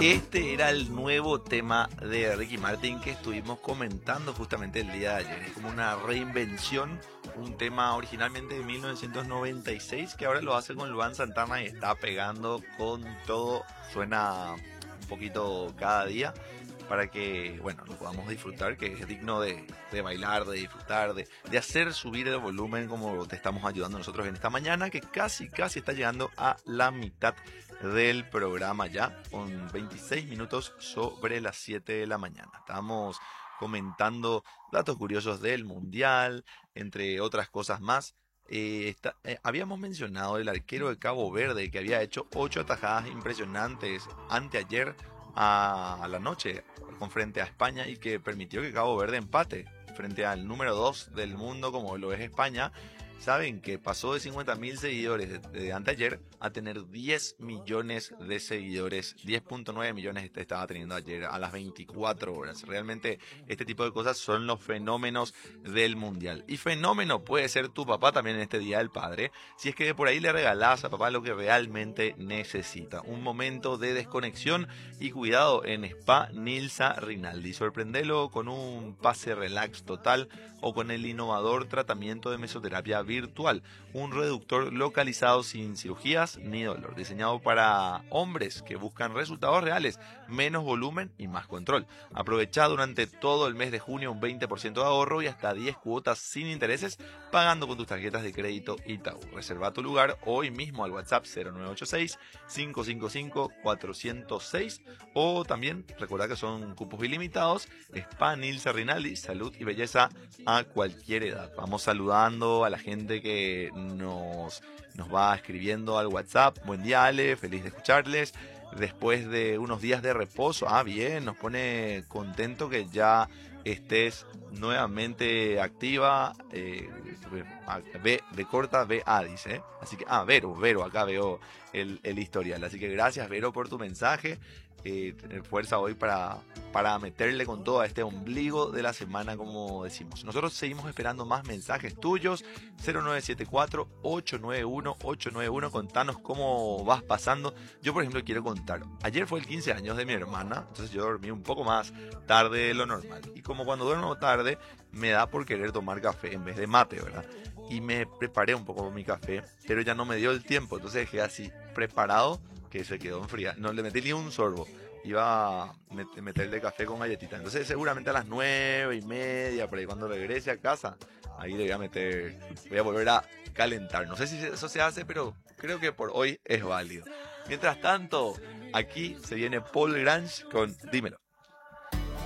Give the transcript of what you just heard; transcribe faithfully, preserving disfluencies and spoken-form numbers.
Este era el nuevo tema de Ricky Martin que estuvimos comentando justamente el día de ayer. Es como una reinvención, un tema originalmente de mil novecientos noventa y seis que ahora lo hace con Luan Santana y está pegando con todo. Suena un poquito cada día para que, bueno, lo podamos disfrutar, que es digno de, de bailar, de disfrutar, de, de hacer subir el volumen como te estamos ayudando nosotros en esta mañana, que casi, casi está llegando a la mitad del programa ya, con veintiséis minutos sobre las siete de la mañana. Estamos comentando datos curiosos del Mundial, entre otras cosas más. Eh, está- eh, habíamos mencionado el arquero de Cabo Verde que había hecho ocho atajadas impresionantes anteayer a, a la noche con frente a España y que permitió que Cabo Verde empate frente al número dos del mundo como lo es España. Saben que pasó de cincuenta mil seguidores de, de anteayer a tener diez millones de seguidores. diez punto nueve millones estaba teniendo ayer a las veinticuatro horas. Realmente este tipo de cosas son los fenómenos del mundial. Y fenómeno puede ser tu papá también en este Día del Padre. Si es que por ahí le regalás a papá lo que realmente necesita. Un momento de desconexión y cuidado en Spa Nilsa Rinaldi. Sorprendelo con un pase relax total o con el innovador tratamiento de mesoterapia virtual, un reductor localizado sin cirugías ni dolor, diseñado para hombres que buscan resultados reales, menos volumen y más control. Aprovecha durante todo el mes de junio un veinte por ciento de ahorro y hasta diez cuotas sin intereses pagando con tus tarjetas de crédito Itaú. Reserva tu lugar hoy mismo al WhatsApp cero nueve ocho seis, cinco cinco cinco, cuatro cero seis o también recuerda que son cupos ilimitados. Spa Nilsa Rinaldi, salud y belleza a cualquier edad. Vamos saludando a la gente que nos, nos va escribiendo al WhatsApp. Buen día, Ale, feliz de escucharles. Después de unos días de reposo, ah, bien, nos pone contento que ya estés nuevamente activa. Eh, B de corta, B A dice, ¿eh? Así que, ah, Vero, Vero, acá veo el, el historial. Así que gracias, Vero, por tu mensaje. Eh, tener fuerza hoy para, para meterle con todo a este ombligo de la semana, como decimos. Nosotros seguimos esperando más mensajes tuyos. Cero nueve siete cuatro, ocho nueve uno, ocho nueve uno. Contanos cómo vas pasando. Yo, por ejemplo, quiero contar. Ayer fue el quince años de mi hermana, entonces yo dormí un poco más tarde de lo normal. Y como cuando duermo tarde, me da por querer tomar café en vez de mate, ¿verdad? Y me preparé un poco mi café, pero ya no me dio el tiempo, entonces dejé así preparado que se quedó enfriado. No le metí ni un sorbo. Iba a met- meterle café con galletita. Entonces seguramente a las nueve y media, por ahí cuando regrese a casa, ahí le voy a meter, voy a volver a calentar. No sé si eso se hace, pero creo que por hoy es válido. Mientras tanto, aquí se viene Paul Grange con Dímelo.